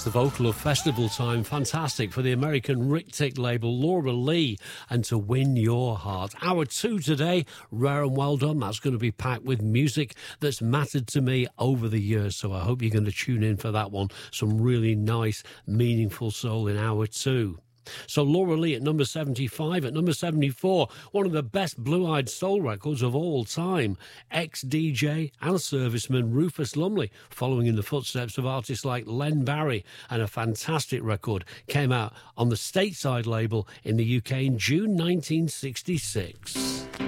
the vocal of Festival Time. Fantastic for the American Rick Tick label, Laura Lee, and To Win Your Heart. Hour 2 today, Rare and Well Done. That's going to be packed with music that's mattered to me over the years, so I hope you're going to tune in for that one. Some really nice, meaningful soul in Hour 2. So Laura Lee at number 75. At number 74, one of the best blue-eyed soul records of all time, ex-DJ and serviceman Rufus Lumley, following in the footsteps of artists like Len Barry, and a fantastic record came out on the Stateside label in the UK in June 1966.